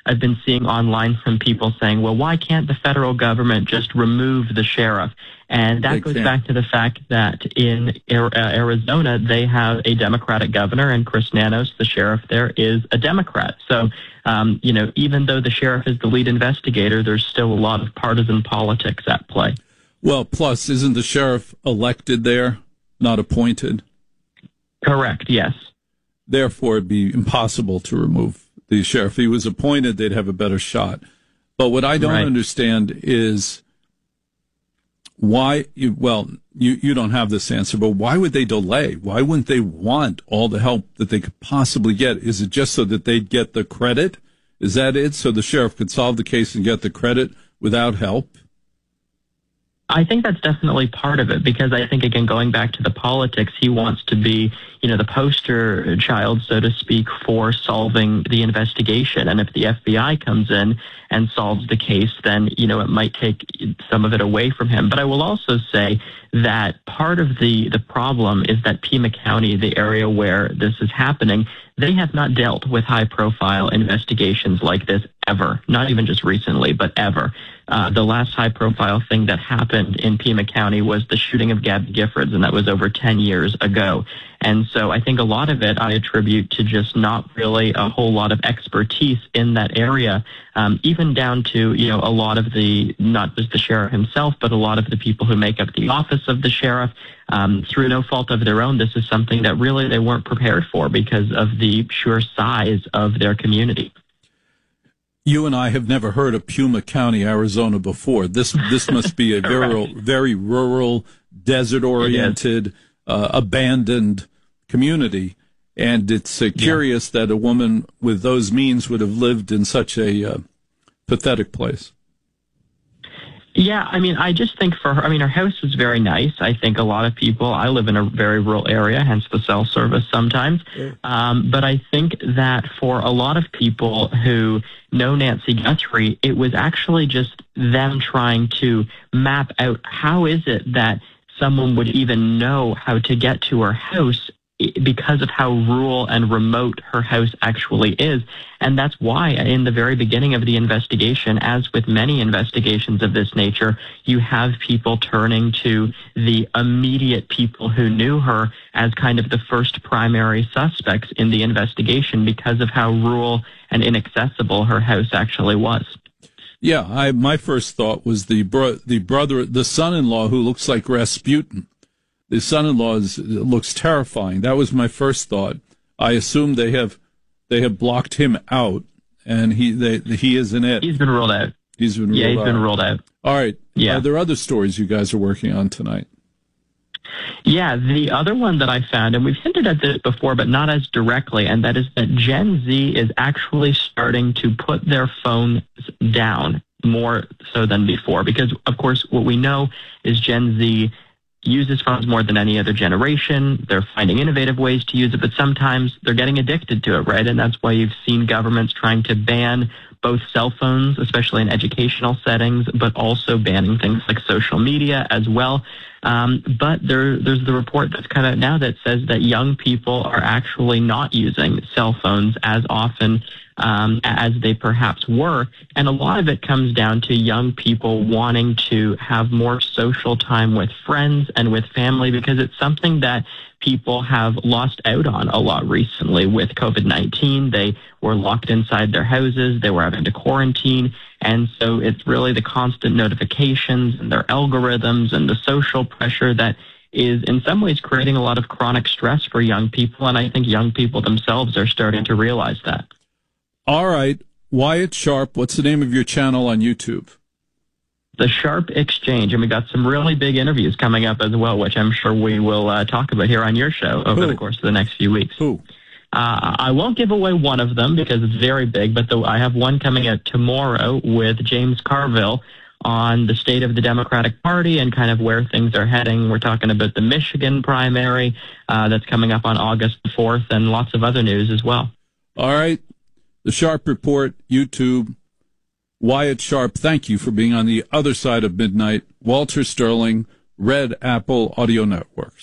I've been seeing online from people saying, well, why can't the federal government just remove the sheriff? And that goes back to the fact that in Arizona, they have a Democratic governor, and Chris Nanos, the sheriff there, is a Democrat. So, even though the sheriff is the lead investigator, there's still a lot of partisan politics at play. Well, plus, isn't the sheriff elected there, not appointed? Correct, yes. Therefore, it'd be impossible to remove the sheriff. If he was appointed, they'd have a better shot. But what I don't understand is why, you don't have this answer, but why would they delay? Why wouldn't they want all the help that they could possibly get? Is it just so that they'd get the credit? Is that it? So the sheriff could solve the case and get the credit without help? I think that's definitely part of it, because I think, again, going back to the politics, he wants to be, the poster child, so to speak, for solving the investigation. And if the FBI comes in and solves the case, then, it might take some of it away from him. But I will also say that part of the problem is that Pima County, the area where this is happening, they have not dealt with high-profile investigations like this ever, not even just recently, but ever. The last high-profile thing that happened in Pima County was the shooting of Gabby Giffords, and that was over 10 years ago. And so I think a lot of it I attribute to just not really a whole lot of expertise in that area, even down to, a lot of not just the sheriff himself, but a lot of the people who make up the office of the sheriff. Through no fault of their own, this is something that really they weren't prepared for because of the sheer size of their community. You and I have never heard of Pima County, Arizona before. This must be a very rural, desert-oriented, abandoned community. And it's curious that a woman with those means would have lived in such a pathetic place. Yeah, I just think for her, her house is very nice. I think a lot of people, I live in a very rural area, hence the cell service sometimes. But I think that for a lot of people who know Nancy Guthrie, it was actually just them trying to map out how is it that someone would even know how to get to her house because of how rural and remote her house actually is. And that's why in the very beginning of the investigation, as with many investigations of this nature, you have people turning to the immediate people who knew her as kind of the first primary suspects in the investigation because of how rural and inaccessible her house actually was. Yeah, my first thought was the son-in-law who looks like Rasputin. The son-in-law looks terrifying. That was my first thought. I assume they have blocked him out, and he isn't it. He's been ruled out. He's been ruled out. All right. Yeah. Are there other stories you guys are working on tonight? Yeah, the other one that I found, and we've hinted at this before, but not as directly, and that is that Gen Z is actually starting to put their phones down more so than before. Because, of course, what we know is Gen Z uses phones more than any other generation. They're finding innovative ways to use it, but sometimes they're getting addicted to it, right? And that's why you've seen governments trying to ban both cell phones, especially in educational settings, but also banning things like social media as well. But there's the report that's come out now that says that young people are actually not using cell phones as often as they perhaps were. And a lot of it comes down to young people wanting to have more social time with friends and with family, because it's something that people have lost out on a lot recently with COVID-19. They were locked inside their houses. They were having to quarantine. And so it's really the constant notifications and their algorithms and the social pressure that is in some ways creating a lot of chronic stress for young people. And I think young people themselves are starting to realize that. All right. Wyatt Sharp, what's the name of your channel on YouTube? The Sharp Exchange. And we got some really big interviews coming up as well, which I'm sure we will talk about here on your show over the course of the next few weeks. Who? I won't give away one of them because it's very big, but I have one coming out tomorrow with James Carville on the state of the Democratic Party and kind of where things are heading. We're talking about the Michigan primary that's coming up on August 4th and lots of other news as well. All right. The Sharp Report, YouTube. Wyatt Sharp, thank you for being on the other side of midnight. Walter Sterling, Red Apple Audio Networks.